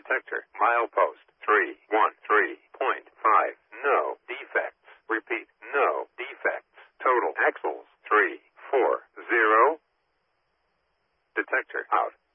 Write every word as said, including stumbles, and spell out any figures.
Detector. Milepost three one three point five. No defects. Repeat. No defects. Total axles three four zero. Detector out.